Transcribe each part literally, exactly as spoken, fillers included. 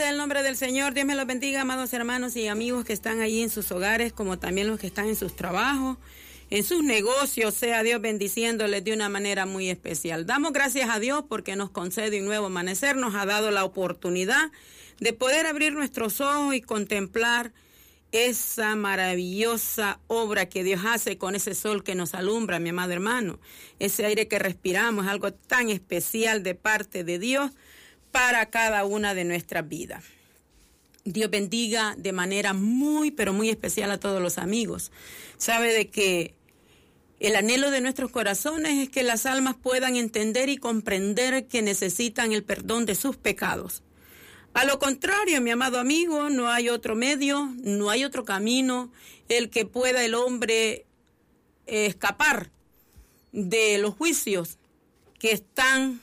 sea el nombre del Señor. Dios me los bendiga, amados hermanos y amigos que están allí en sus hogares, como también los que están en sus trabajos, en sus negocios. Sea Dios bendiciéndoles de una manera muy especial. Damos gracias a Dios porque nos concede un nuevo amanecer, nos ha dado la oportunidad de poder abrir nuestros ojos y contemplar esa maravillosa obra que Dios hace con ese sol que nos alumbra, mi amado hermano. Ese aire que respiramos es algo tan especial de parte de Dios para cada una de nuestras vidas. Dios bendiga de manera muy, pero muy especial a todos los amigos. Sabe de que el anhelo de nuestros corazones es que las almas puedan entender y comprender que necesitan el perdón de sus pecados. A lo contrario, mi amado amigo, no hay otro medio, no hay otro camino el que pueda el hombre escapar de los juicios que están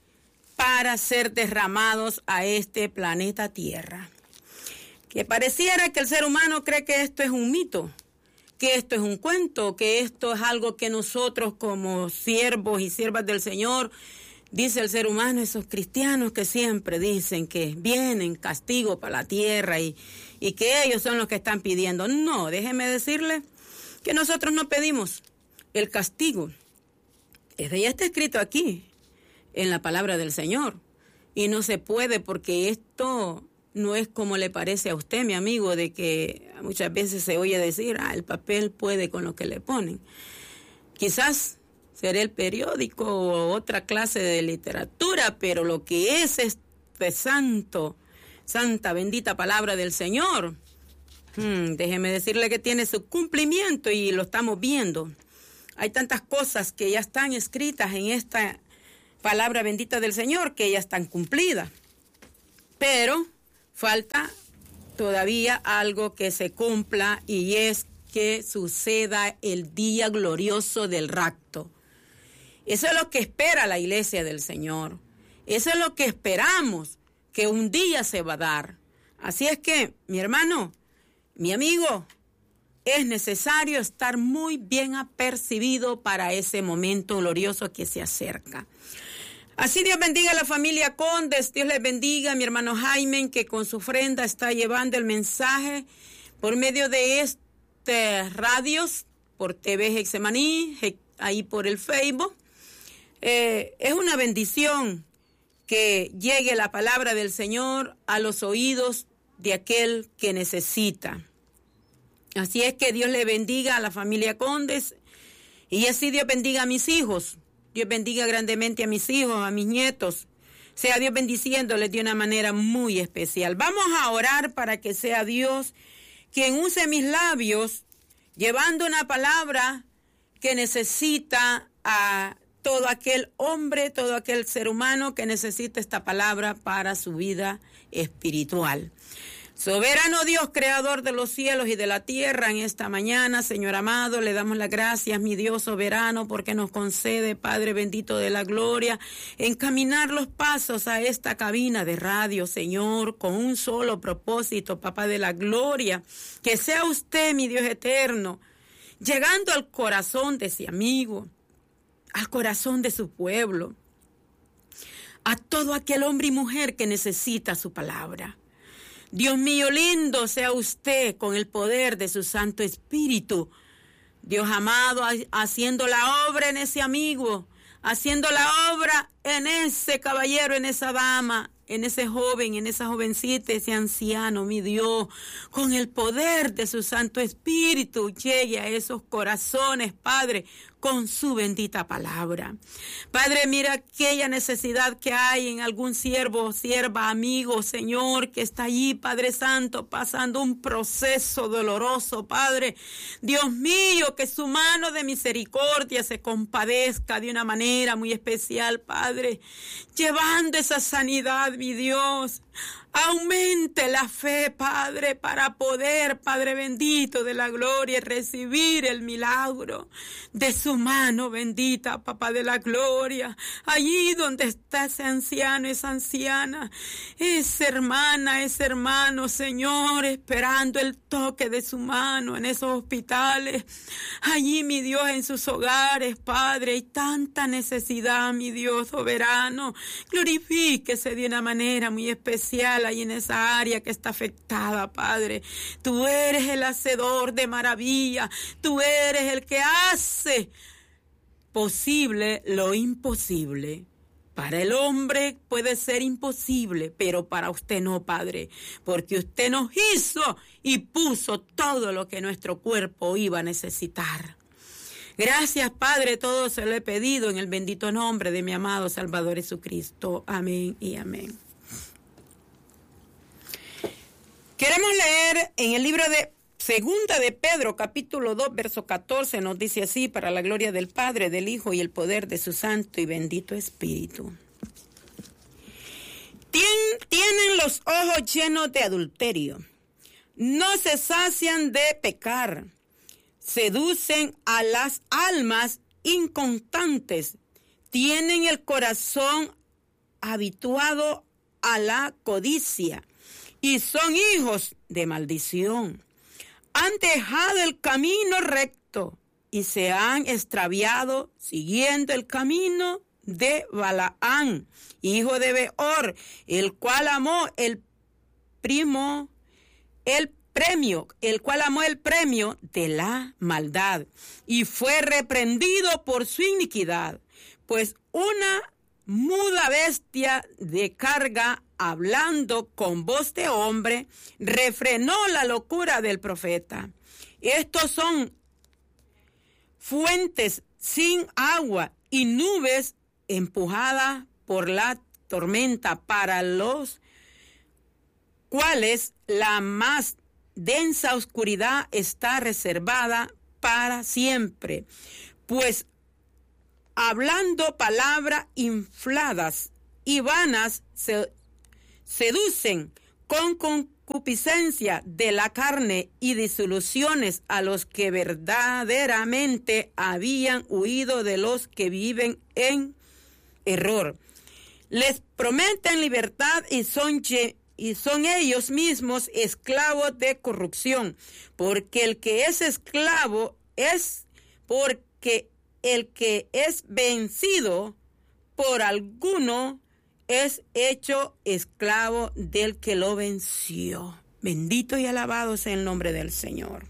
para ser derramados a este planeta Tierra. Que pareciera que el ser humano cree que esto es un mito, que esto es un cuento, que esto es algo que nosotros como siervos y siervas del Señor, dice el ser humano, esos cristianos que siempre dicen que vienen castigo para la tierra y, y que ellos son los que están pidiendo. No, déjeme decirle que nosotros no pedimos el castigo. Eso ya está escrito aquí, en la palabra del Señor. Y no se puede porque esto no es como le parece a usted, mi amigo, de que muchas veces se oye decir, ah, el papel puede con lo que le ponen. Quizás será el periódico o otra clase de literatura, pero lo que es este santo, santa, bendita palabra del Señor, hmm, déjeme decirle que tiene su cumplimiento y lo estamos viendo. Hay tantas cosas que ya están escritas en esta palabra bendita del Señor que ya están cumplidas, pero falta todavía algo que se cumpla y es que suceda el día glorioso del rapto. Eso es lo que espera la iglesia del Señor. Eso es lo que esperamos, que un día se va a dar. Así es que, mi hermano, mi amigo, es necesario estar muy bien apercibido para ese momento glorioso que se acerca. Así Dios bendiga a la familia Condes, Dios les bendiga a mi hermano Jaime, que con su ofrenda está llevando el mensaje por medio de este radios, por T V Getsemaní, ahí por el Facebook. Eh, es una bendición que llegue la palabra del Señor a los oídos de aquel que necesita. Así es que Dios le bendiga a la familia Condes y así Dios bendiga a mis hijos. Dios bendiga grandemente a mis hijos, a mis nietos. Sea Dios bendiciéndoles de una manera muy especial. Vamos a orar para que sea Dios quien use mis labios llevando una palabra que necesita a todo aquel hombre, todo aquel ser humano que necesita esta palabra para su vida espiritual. Soberano Dios, creador de los cielos y de la tierra, en esta mañana, Señor amado, le damos las gracias, mi Dios soberano, porque nos concede, Padre bendito de la gloria, encaminar los pasos a esta cabina de radio, Señor, con un solo propósito, Papá de la gloria, que sea usted, mi Dios eterno, llegando al corazón de ese amigo, al corazón de su pueblo, a todo aquel hombre y mujer que necesita su palabra. Dios mío lindo, sea usted con el poder de su Santo Espíritu, Dios amado, haciendo la obra en ese amigo, haciendo la obra en ese caballero, en esa dama, en ese joven, en esa jovencita, ese anciano, mi Dios, con el poder de su Santo Espíritu, llegue a esos corazones, Padre, con su bendita palabra. Padre, mira aquella necesidad que hay en algún siervo, sierva, amigo, Señor, que está allí, Padre Santo, pasando un proceso doloroso, Padre. Dios mío, que su mano de misericordia se compadezca de una manera muy especial, Padre, llevando esa sanidad, mi Dios. Aumente la fe, Padre, para poder, Padre bendito de la gloria, recibir el milagro de su tu mano bendita, papá de la gloria, allí donde está ese anciano, esa anciana, esa hermana, ese hermano, Señor, esperando el toque de su mano en esos hospitales, allí, mi Dios, en sus hogares, Padre, hay tanta necesidad, mi Dios soberano, glorifíquese de una manera muy especial ahí en esa área que está afectada, Padre. Tú eres el hacedor de maravilla, tú eres el que hace posible lo imposible. Para el hombre puede ser imposible, pero para usted no, Padre, porque usted nos hizo y puso todo lo que nuestro cuerpo iba a necesitar. Gracias, Padre, todo se lo he pedido en el bendito nombre de mi amado Salvador Jesucristo. Amén y amén. Queremos leer en el libro de Segunda de Pedro, capítulo dos, verso catorce, nos dice así: para la gloria del Padre, del Hijo y el poder de su Santo y bendito Espíritu. Tien, tienen los ojos llenos de adulterio, no se sacian de pecar, seducen a las almas inconstantes, tienen el corazón habituado a la codicia y son hijos de maldición. Han dejado el camino recto y se han extraviado siguiendo el camino de Balaán, hijo de Beor, el cual amó el primo, el premio, el cual amó el premio de la maldad y fue reprendido por su iniquidad, pues una muda bestia de carga, hablando con voz de hombre, refrenó la locura del profeta. Estos son fuentes sin agua y nubes empujadas por la tormenta, para los cuales la más densa oscuridad está reservada para siempre, pues hablando palabras infladas y vanas se seducen con concupiscencia de la carne y disoluciones a los que verdaderamente habían huido de los que viven en error. Les prometen libertad y son, y son ellos mismos esclavos de corrupción, porque el que es esclavo es porque el que es vencido por alguno es hecho esclavo del que lo venció. Bendito y alabado sea el nombre del Señor.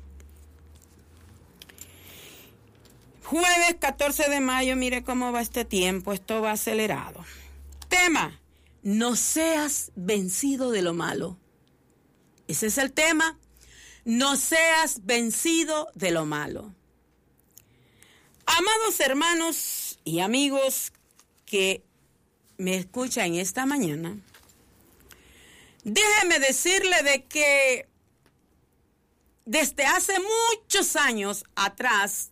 Jueves catorce de mayo, mire cómo va este tiempo, esto va acelerado. Tema: no seas vencido de lo malo. Ese es el tema: no seas vencido de lo malo. Amados hermanos y amigos que me escuchan esta mañana, déjeme decirle de que desde hace muchos años atrás,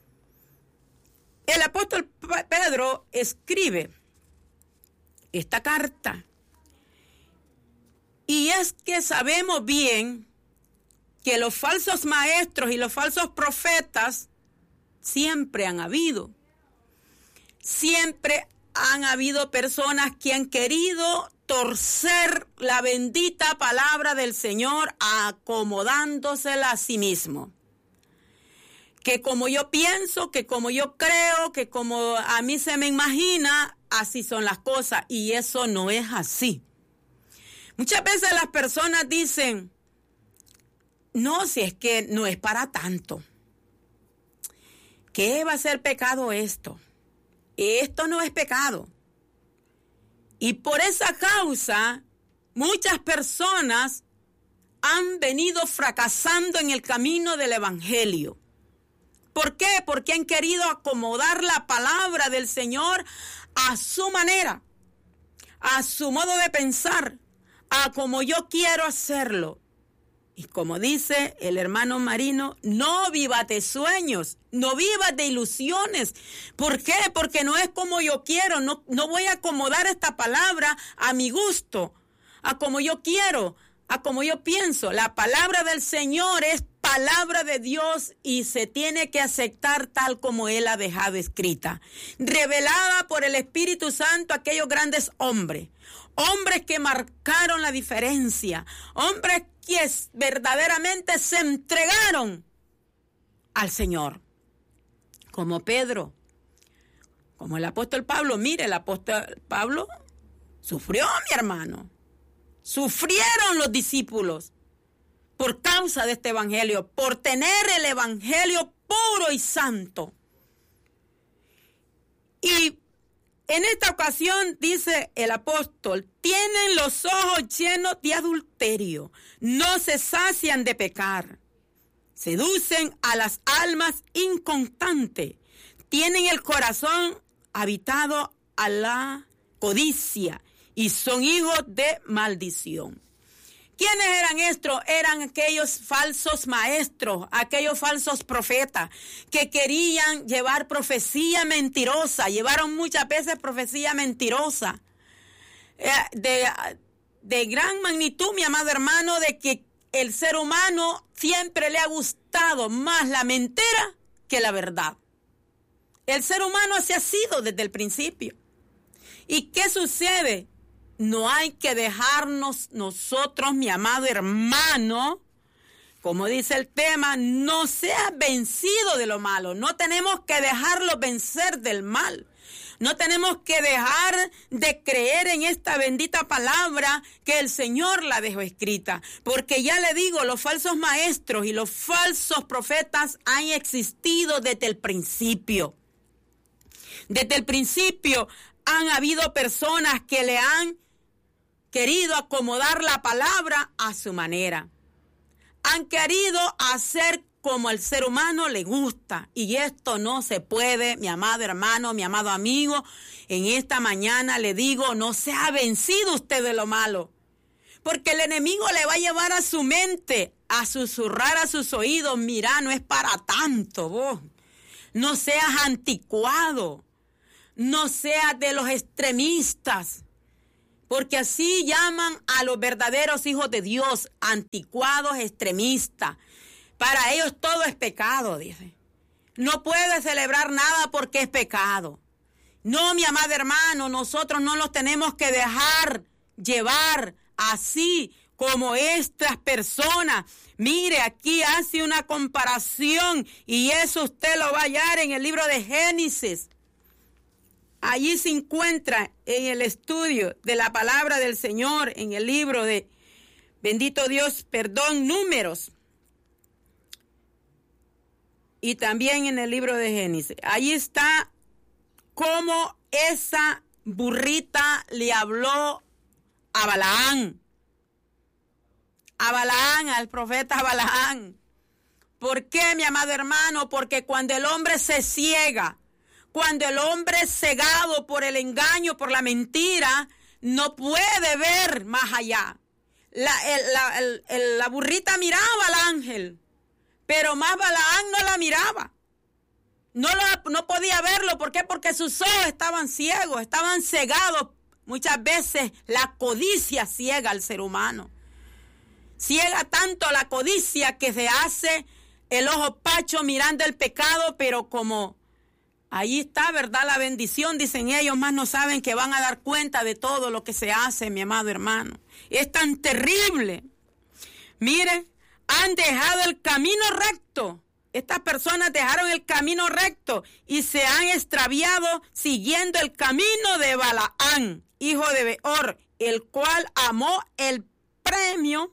el apóstol Pedro escribe esta carta. Y es que sabemos bien que los falsos maestros y los falsos profetas siempre han habido. Siempre han habido personas que han querido torcer la bendita palabra del Señor acomodándosela a sí mismo. Que como yo pienso, que como yo creo, que como a mí se me imagina, así son las cosas. Y eso no es así. Muchas veces las personas dicen: no, si es que no es para tanto. ¿Qué va a ser pecado esto? Esto no es pecado. Y por esa causa, muchas personas han venido fracasando en el camino del evangelio. ¿Por qué? Porque han querido acomodar la palabra del Señor a su manera, a su modo de pensar, a como yo quiero hacerlo. Y como dice el hermano Marino, no vivas de sueños, no vivas de ilusiones. ¿Por qué? Porque no es como yo quiero, no, no voy a acomodar esta palabra a mi gusto, a como yo quiero, a como yo pienso. La palabra del Señor es palabra de Dios y se tiene que aceptar tal como Él ha dejado escrita. Revelada por el Espíritu Santo a aquellos grandes hombres. Hombres que marcaron la diferencia. Hombres que verdaderamente se entregaron al Señor. Como Pedro. Como el apóstol Pablo. Mire, el apóstol Pablo sufrió, mi hermano. Sufrieron los discípulos por causa de este evangelio, por tener el evangelio puro y santo. Y en esta ocasión, dice el apóstol, tienen los ojos llenos de adulterio, no se sacian de pecar, seducen a las almas inconstantes, tienen el corazón habitado a la codicia y son hijos de maldición. ¿Quiénes eran estos? Eran aquellos falsos maestros, aquellos falsos profetas que querían llevar profecía mentirosa. Llevaron muchas veces profecía mentirosa. Eh, de, de gran magnitud, mi amado hermano, de que el ser humano siempre le ha gustado más la mentira que la verdad. El ser humano así ha sido desde el principio. ¿Y qué sucede? No hay que dejarnos nosotros, mi amado hermano, como dice el tema, no seas vencido de lo malo. No tenemos que dejarlo vencer del mal. No tenemos que dejar de creer en esta bendita palabra que el Señor la dejó escrita. Porque ya le digo, los falsos maestros y los falsos profetas han existido desde el principio. Desde el principio han habido personas que le han querido acomodar la palabra a su manera. Han querido hacer como al ser humano le gusta. Y esto no se puede, mi amado hermano, mi amado amigo. En esta mañana le digo, no sea vencido usted de lo malo. Porque el enemigo le va a llevar a su mente, a susurrar a sus oídos, mira, no es para tanto vos. No seas anticuado. No seas de los extremistas. Porque así llaman a los verdaderos hijos de Dios, anticuados, extremistas. Para ellos todo es pecado, dice. No puede celebrar nada porque es pecado. No, mi amado hermano, nosotros no los tenemos que dejar llevar así como estas personas. Mire, aquí hace una comparación y eso usted lo va a hallar en el libro de Génesis. Allí se encuentra en el estudio de la palabra del Señor, en el libro de, bendito Dios, perdón, Números. Y también en el libro de Génesis. Allí está cómo esa burrita le habló a Balaán. A Balaán, al profeta Balaán. ¿Por qué, mi amado hermano? Porque cuando el hombre se ciega, cuando el hombre es cegado por el engaño, por la mentira, no puede ver más allá. La, el, la, el, el, la burrita miraba al ángel, pero más Balaán no la miraba. No, lo, no podía verlo. ¿Por qué? Porque sus ojos estaban ciegos, estaban cegados. Muchas veces la codicia ciega al ser humano. Ciega tanto la codicia que se hace el ojo pacho mirando el pecado, pero como ahí está, ¿verdad? La bendición, dicen ellos, más no saben que van a dar cuenta de todo lo que se hace, mi amado hermano. Es tan terrible. Mire, han dejado el camino recto. Estas personas dejaron el camino recto y se han extraviado siguiendo el camino de Balaán, hijo de Beor, el cual amó el premio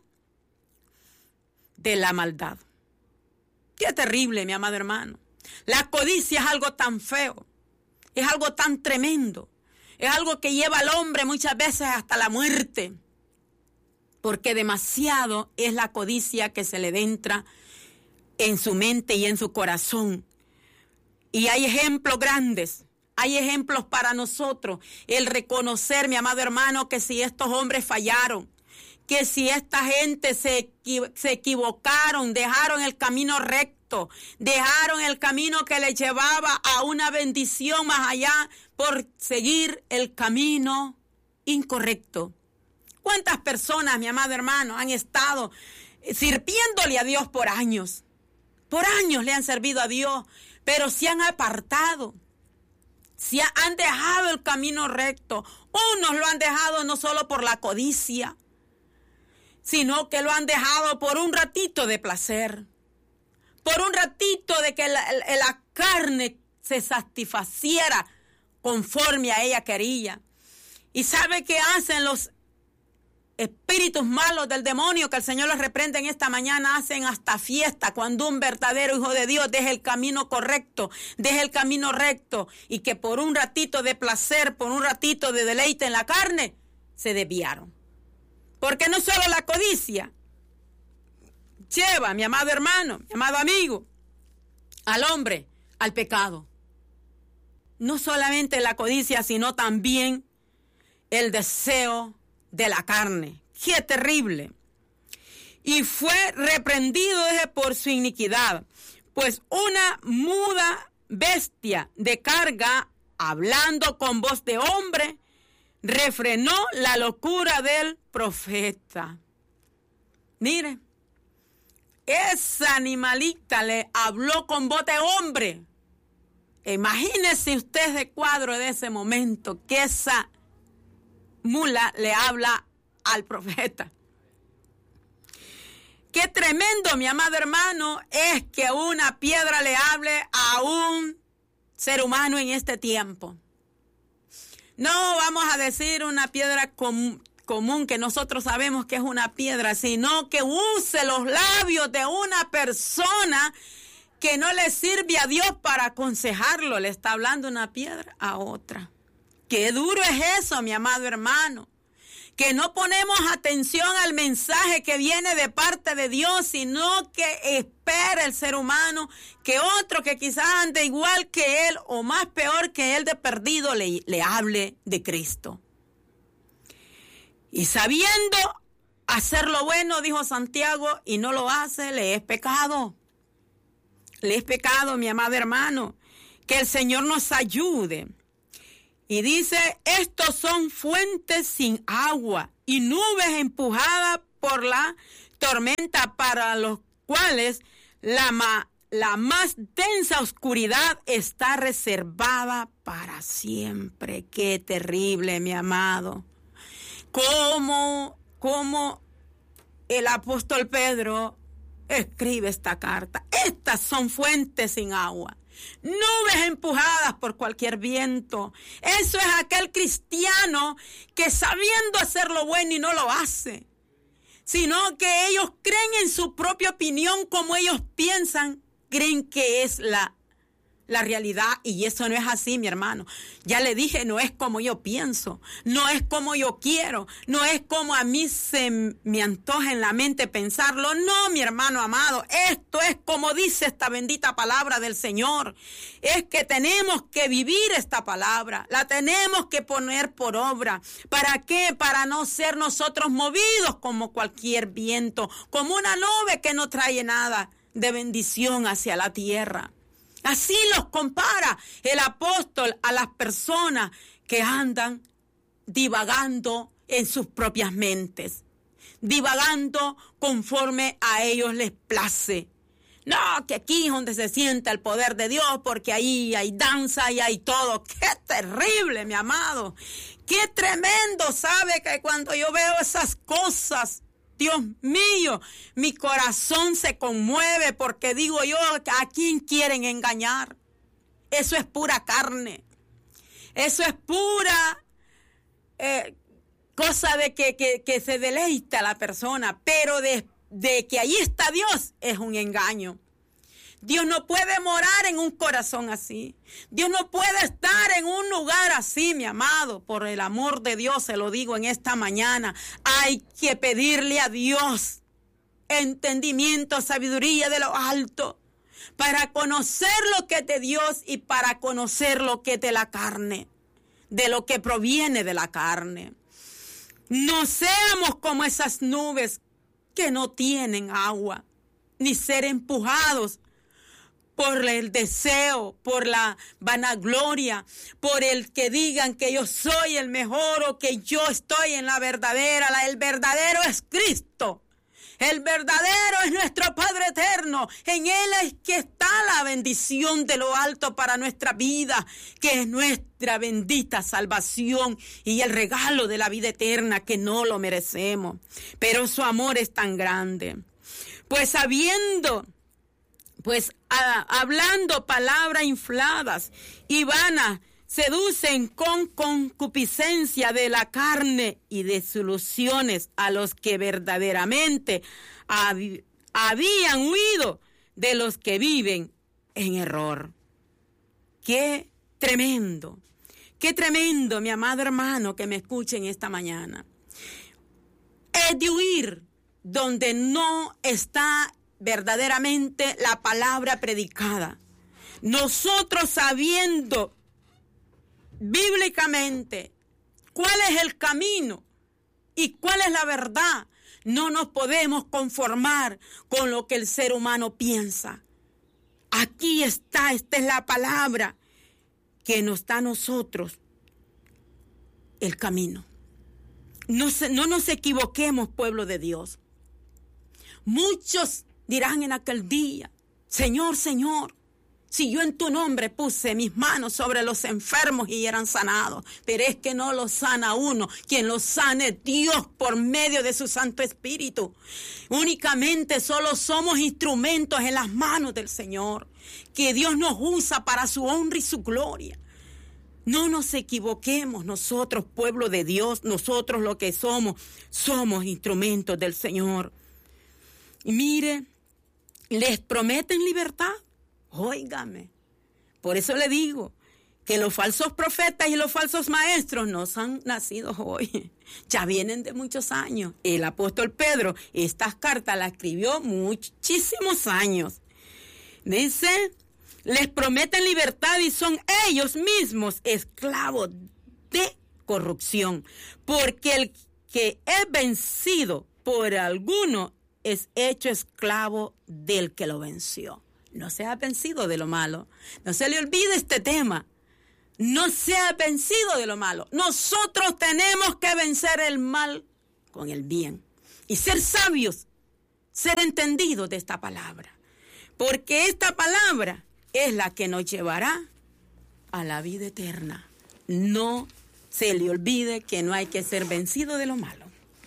de la maldad. Qué terrible, mi amado hermano. La codicia es algo tan feo, es algo tan tremendo, es algo que lleva al hombre muchas veces hasta la muerte, porque demasiado es la codicia que se le entra en su mente y en su corazón. Y hay ejemplos grandes, hay ejemplos para nosotros, el reconocer, mi amado hermano, que si estos hombres fallaron, que si esta gente se, se equivocaron, dejaron el camino recto, dejaron el camino que les llevaba a una bendición más allá por seguir el camino incorrecto. ¿Cuántas personas, mi amado hermano, han estado sirviéndole a Dios por años? por años le han servido a Dios, pero se han apartado, se han dejado el camino recto. Unos lo han dejado no solo por la codicia, sino que lo han dejado por un ratito de placer, por un ratito de que la, la carne se satisfaciera conforme a ella quería. ¿Y sabe qué hacen los espíritus malos del demonio que el Señor los reprende en esta mañana? Hacen hasta fiesta cuando un verdadero hijo de Dios deja el camino correcto, deja el camino recto, y que por un ratito de placer, por un ratito de deleite en la carne, se desviaron. Porque no solo la codicia lleva, mi amado hermano, mi amado amigo, al hombre al pecado. No solamente la codicia, sino también el deseo de la carne. ¡Qué terrible! Y fue reprendido por su iniquidad, pues una muda bestia de carga, hablando con voz de hombre, refrenó la locura del profeta. Mire, esa animalita le habló con voz de hombre. Imagínese usted ese cuadro de ese momento, que esa mula le habla al profeta. Qué tremendo, mi amado hermano, es que una piedra le hable a un ser humano en este tiempo. No vamos a decir una piedra com- común que nosotros sabemos que es una piedra, sino que use los labios de una persona que no le sirve a Dios para aconsejarlo. Le está hablando una piedra a otra. Qué duro es eso, mi amado hermano. Que no ponemos atención al mensaje que viene de parte de Dios, sino que espera el ser humano que otro que quizás ande igual que él o más peor que él de perdido le, le hable de Cristo. Y sabiendo hacer lo bueno, dijo Santiago, y no lo hace, le es pecado. Le es pecado, mi amado hermano. Que el Señor nos ayude. Y dice, estos son fuentes sin agua y nubes empujadas por la tormenta, para los cuales la, ma, la más densa oscuridad está reservada para siempre. Qué terrible, mi amado. Cómo, cómo el apóstol Pedro escribe esta carta. Estas son fuentes sin agua. Nubes empujadas por cualquier viento. Eso es aquel cristiano que sabiendo hacer lo bueno y no lo hace, sino que ellos creen en su propia opinión, como ellos piensan, creen que es la, la realidad, y eso no es así, mi hermano. Ya le dije, no es como yo pienso, no es como yo quiero, no es como a mí se me antoja en la mente pensarlo. No, mi hermano amado, esto es como dice esta bendita palabra del Señor. Es que tenemos que vivir esta palabra, la tenemos que poner por obra. ¿Para qué? Para no ser nosotros movidos como cualquier viento, como una nube que no trae nada de bendición hacia la tierra. Así los compara el apóstol a las personas que andan divagando en sus propias mentes, divagando conforme a ellos les place. No, que aquí es donde se sienta el poder de Dios, porque ahí hay danza y hay todo. ¡Qué terrible, mi amado! ¡Qué tremendo! Sabe que cuando yo veo esas cosas, Dios mío, mi corazón se conmueve, porque digo yo, ¿a quién quieren engañar? Eso es pura carne. Eso es pura eh, cosa de que, que, que se deleita la persona, pero de, de que ahí está Dios es un engaño. Dios no puede morar en un corazón así. Dios no puede estar en un lugar así, mi amado. Por el amor de Dios, se lo digo en esta mañana. Hay que pedirle a Dios entendimiento, sabiduría de lo alto, para conocer lo que es de Dios y para conocer lo que es de la carne, de lo que proviene de la carne. No seamos como esas nubes que no tienen agua, ni ser empujados por el deseo, por la vanagloria, por el que digan que yo soy el mejor o que yo estoy en la verdadera. La, el verdadero es Cristo. El verdadero es nuestro Padre eterno. En Él es que está la bendición de lo alto para nuestra vida, que es nuestra bendita salvación y el regalo de la vida eterna que no lo merecemos. Pero su amor es tan grande. Pues sabiendo, pues a, hablando palabras infladas y vanas, seducen con concupiscencia de la carne y desilusiones a los que verdaderamente hab- habían huido de los que viven en error. ¡Qué tremendo! ¡Qué tremendo, mi amado hermano, que me escuchen esta mañana! Es de huir donde no está verdaderamente la palabra predicada. Nosotros sabiendo bíblicamente cuál es el camino y cuál es la verdad, no nos podemos conformar con lo que el ser humano piensa. Aquí está, esta es la palabra que nos da a nosotros el camino. No, se, no nos equivoquemos, pueblo de Dios. Muchos dirán en aquel día: Señor, Señor, si yo en tu nombre puse mis manos sobre los enfermos y eran sanados. Pero es que no los sana uno. Quien los sane es Dios por medio de su Santo Espíritu. Únicamente solo somos instrumentos en las manos del Señor, que Dios nos usa para su honra y su gloria. No nos equivoquemos nosotros, pueblo de Dios. Nosotros lo que somos, somos instrumentos del Señor. Y mire, les prometen libertad. Óigame, por eso le digo que los falsos profetas y los falsos maestros no han nacido hoy, ya vienen de muchos años. El apóstol Pedro estas cartas las escribió muchísimos años. Dice, les prometen libertad y son ellos mismos esclavos de corrupción, porque el que es vencido por alguno es hecho esclavo del que lo venció. No sea vencido de lo malo. No se le olvide este tema. No sea vencido de lo malo. Nosotros tenemos que vencer el mal con el bien. Y ser sabios, ser entendidos de esta palabra. Porque esta palabra es la que nos llevará a la vida eterna. No se le olvide que no hay que ser vencido de lo malo,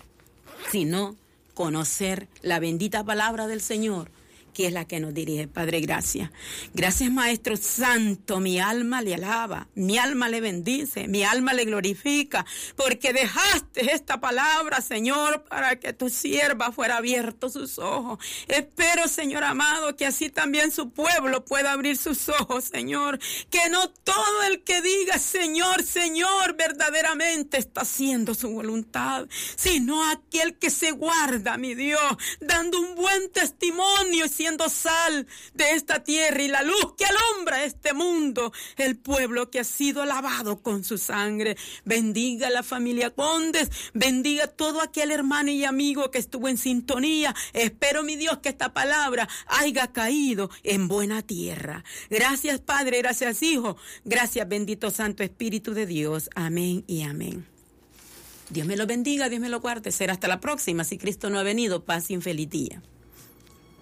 sino conocer la bendita palabra del Señor, que es la que nos dirige. Padre, gracias. Gracias, Maestro Santo. Mi alma le alaba, mi alma le bendice, mi alma le glorifica, porque dejaste esta palabra, Señor, para que tu sierva fuera abierto sus ojos. Espero, Señor amado, que así también su pueblo pueda abrir sus ojos, Señor. Que no todo el que diga Señor, Señor, verdaderamente está haciendo su voluntad, sino aquel que se guarda, mi Dios, dando un buen testimonio, siendo sal de esta tierra y la luz que alumbra este mundo, el pueblo que ha sido lavado con su sangre. Bendiga a la familia Condes, bendiga a todo aquel hermano y amigo que estuvo en sintonía. Espero, mi Dios, que esta palabra haya caído en buena tierra. Gracias, Padre, gracias, Hijo, gracias, bendito Santo Espíritu de Dios. Amén y amén. Dios me lo bendiga, Dios me lo guarde. Será hasta la próxima, si Cristo no ha venido. Paz y un feliz día.